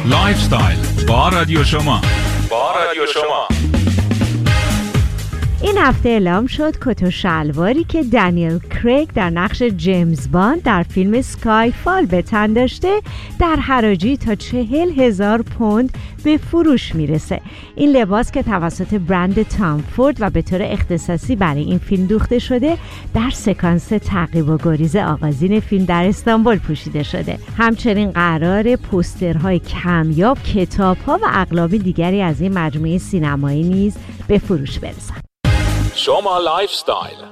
لایف استایل با رادیو شما. این هفته اعلام شد کت و شلواری که دنیل کریگ در نقش جیمز باند در فیلم اسکای فال به تن داشته در حراجی تا 40,000 پوند به فروش میرسه. این لباس که توسط برند تام فورد و به طور اختصاصی برای این فیلم دوخته شده در سکانس تعقیب و گریز آغازین فیلم در استانبول پوشیده شده. همچنین قرار پوسترهای کمیاب، کتاب‌ها و اقلام دیگری از این مجموعه سینمایی نیز به فروش برسند. شما لایف استایل.